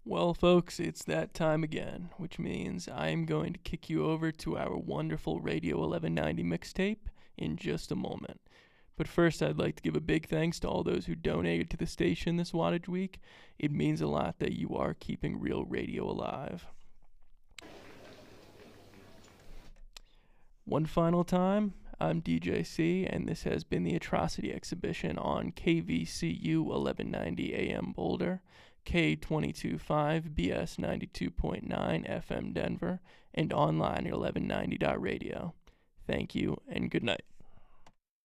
Well, folks, it's that time again, which means I'm going to kick you over to our wonderful Radio 1190 mixtape in just a moment. But first, I'd like to give a big thanks to all those who donated to the station this Wattage Week. It means a lot that you are keeping real radio alive. One final time, I'm DJC, and this has been the Atrocity Exhibition on KVCU 1190 AM Boulder, K225 BS 92.9 FM Denver, and online at 1190.radio. Thank you, and good night.